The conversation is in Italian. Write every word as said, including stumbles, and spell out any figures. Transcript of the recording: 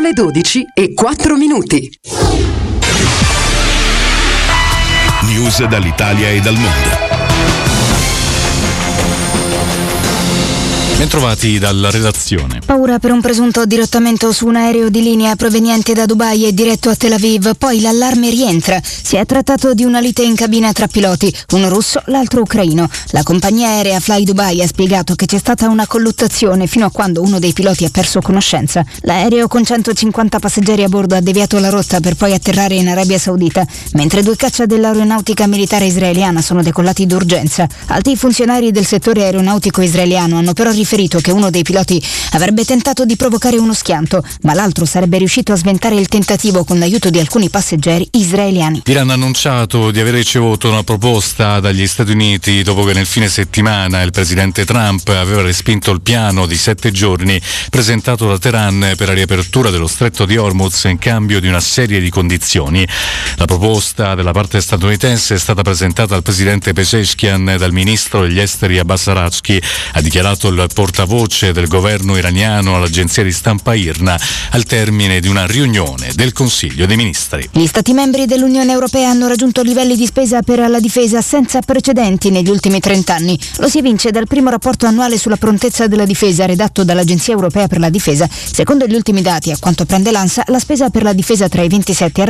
le dodici e quattro minuti. News dall'Italia e dal mondo. Bentrovati dalla redazione. Paura per un presunto dirottamento su un aereo di linea proveniente da Dubai e diretto a Tel Aviv, poi l'allarme rientra. Si è trattato di una lite in cabina tra piloti, uno russo, l'altro ucraino. La compagnia aerea Fly Dubai ha spiegato che c'è stata una colluttazione fino a quando uno dei piloti ha perso conoscenza. L'aereo con centocinquanta passeggeri a bordo ha deviato la rotta per poi atterrare in Arabia Saudita, mentre due caccia dell'aeronautica militare israeliana sono decollati d'urgenza. Alti funzionari del settore aeronautico israeliano hanno però riferito che uno dei piloti avrebbe tentato di provocare uno schianto, ma l'altro sarebbe riuscito a sventare il tentativo con l'aiuto di alcuni passeggeri israeliani. L'Iran ha annunciato di aver ricevuto una proposta dagli Stati Uniti dopo che nel fine settimana il presidente Trump aveva respinto il piano di sette giorni presentato da Teheran per la riapertura dello stretto di Hormuz in cambio di una serie di condizioni. La proposta della parte statunitense è stata presentata al presidente Pezeshkian dal ministro degli esteri Abbas Araghchi, ha dichiarato il portavoce del governo iraniano all'agenzia di stampa I R N A al termine di una riunione del Consiglio dei Ministri. Gli Stati membri dell'Unione Europea hanno raggiunto livelli di spesa per la difesa senza precedenti negli ultimi trent'anni. Lo si evince dal primo rapporto annuale sulla prontezza della difesa redatto dall'Agenzia Europea per la Difesa. Secondo gli ultimi dati, a quanto prende l'ANSA, la spesa per la difesa tra i ventisette